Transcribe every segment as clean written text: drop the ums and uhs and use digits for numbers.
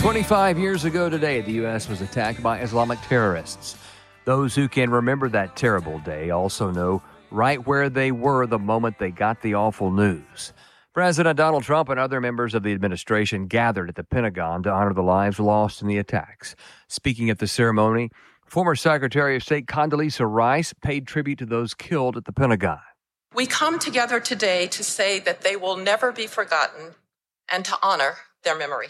25 years ago today, the U.S. was attacked by Islamic terrorists. Those who can remember that terrible day also know right where they were the moment they got the awful news. President Donald Trump and other members of the administration gathered at the Pentagon to honor the lives lost in the attacks. Speaking at the ceremony, former Secretary of State Condoleezza Rice paid tribute to those killed at the Pentagon. We come together today to say that they will never be forgotten and to honor their memory.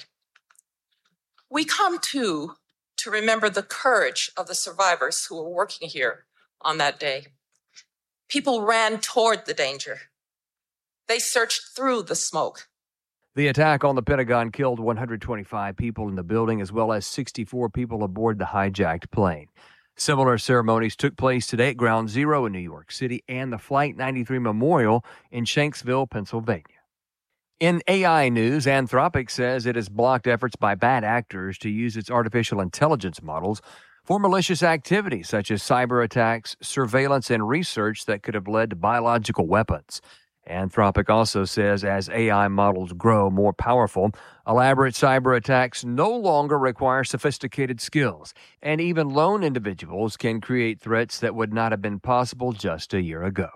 We come, too, to remember the courage of the survivors who were working here on that day. People ran toward the danger. They searched through the smoke. The attack on the Pentagon killed 125 people in the building, as well as 64 people aboard the hijacked plane. Similar ceremonies took place today at Ground Zero in New York City and the Flight 93 Memorial in Shanksville, Pennsylvania. In AI news, Anthropic says it has blocked efforts by bad actors to use its artificial intelligence models for malicious activities such as cyber attacks, surveillance, and research that could have led to biological weapons. Anthropic also says as AI models grow more powerful, elaborate cyber attacks no longer require sophisticated skills, and even lone individuals can create threats that would not have been possible just a year ago.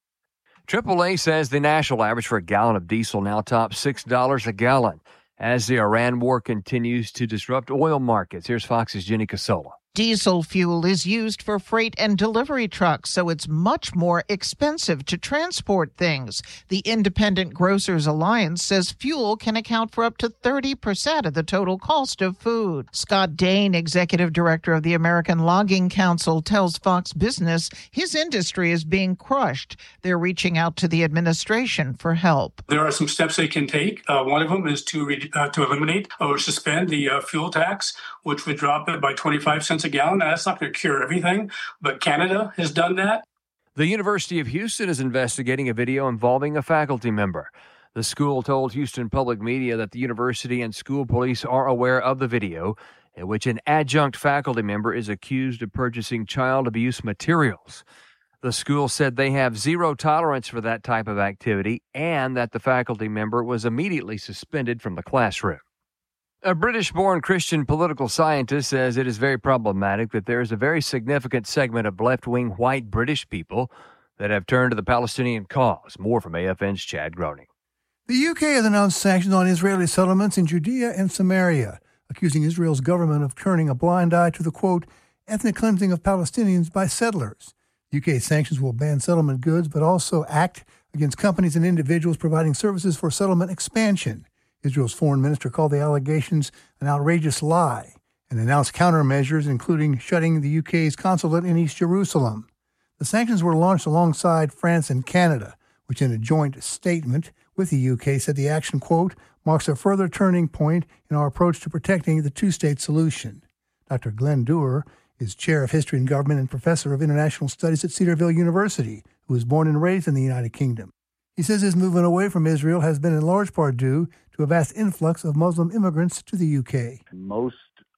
AAA says the national average for a gallon of diesel now tops $6 a gallon as the Iran war continues to disrupt oil markets. Here's Fox's Jenny Casola. Diesel fuel is used for freight and delivery trucks, so it's much more expensive to transport things. The Independent Grocers Alliance says fuel can account for up to 30% of the total cost of food. Scott Dane, executive director of the American Logging Council, tells Fox Business his industry is being crushed. They're reaching out to the administration for help. There are some steps they can take. One of them is to eliminate or suspend the fuel tax, which would drop it by 25 cents a gallon. Now, that's not going to cure everything, but Canada has done that. The University of Houston is investigating a video involving a faculty member. The school told Houston Public Media that the university and school police are aware of the video in which an adjunct faculty member is accused of purchasing child abuse materials. The school said they have zero tolerance for that type of activity and that the faculty member was immediately suspended from the classroom. A British-born Christian political scientist says it is very problematic that there is a very significant segment of left-wing white British people that have turned to the Palestinian cause. More from AFN's Chad Groening. The UK has announced sanctions on Israeli settlements in Judea and Samaria, accusing Israel's government of turning a blind eye to the, quote, ethnic cleansing of Palestinians by settlers. UK sanctions will ban settlement goods, but also act against companies and individuals providing services for settlement expansion. Israel's foreign minister called the allegations an outrageous lie and announced countermeasures, including shutting the UK's consulate in East Jerusalem. The sanctions were launched alongside France and Canada, which in a joint statement with the UK said the action, quote, marks a further turning point in our approach to protecting the two-state solution. Dr. Glenn Dewar is chair of history and government and professor of international studies at Cedarville University, who was born and raised in the United Kingdom. He says his movement away from Israel has been in large part due to a vast influx of Muslim immigrants to the UK. Most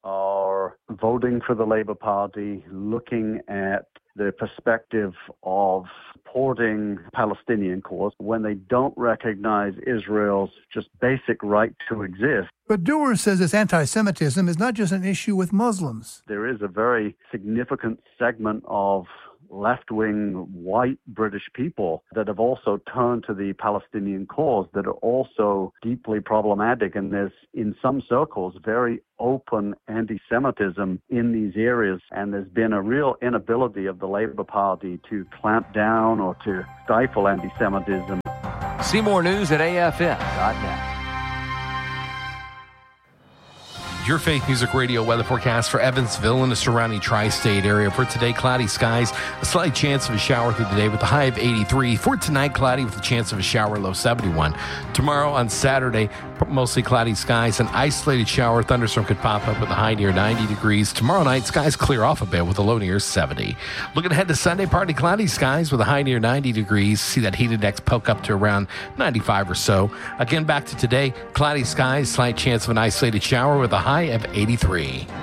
are voting for the Labour Party, looking at the perspective of supporting Palestinian cause when they don't recognize Israel's just basic right to exist. But Dewar says this anti-Semitism is not just an issue with Muslims. There is a very significant segment of left-wing white British people that have also turned to the Palestinian cause that are also deeply problematic. And there's, in some circles, very open anti-Semitism in these areas. And there's been a real inability of the Labour Party to clamp down or to stifle anti-Semitism. See more news at AFN.net. Your Faith Music Radio weather forecast for Evansville and the surrounding tri-state area. For today, cloudy skies, a slight chance of a shower through the day with a high of 83. For tonight, cloudy with a chance of a shower, low 71. Tomorrow on Saturday, mostly cloudy skies, an isolated shower, thunderstorm could pop up with a high near 90 degrees. Tomorrow night, skies clear off a bit with a low near 70. Looking ahead to Sunday, partly cloudy skies with a high near 90 degrees. See that heat index poke up to around 95 or so. Again, back to today, cloudy skies, slight chance of an isolated shower with a high of 83.